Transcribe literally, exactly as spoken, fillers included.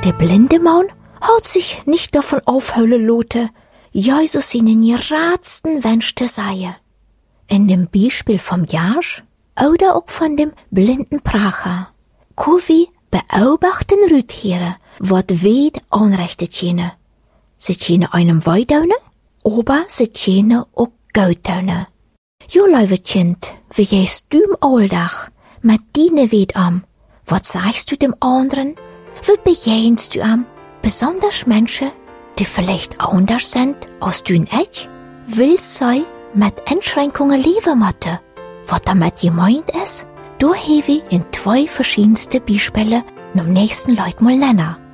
Der blinde Mann hat sich nicht davon aufhören lassen, Jesus seinen geratsten Wünsche sei. In dem Beispiel vom Jasch oder auch von dem blinden Pracher. Kuvi beobachten Rüttiere, wat weit anrichten können. Sie können einem weidaunen, aber sie können auch gut tun. Jo, liebe Kind, wie gehst du im Alltag mit deiner Weit am? Was sagst du dem anderen? Wie begegnest du am? Besonders Menschen, die vielleicht anders sind als du und ich? Willst du mit Einschränkungen leben müssen? Was damit gemeint ist? Da habe ich in zwei verschiedenste Beispiele am nächsten Leut mal nennen.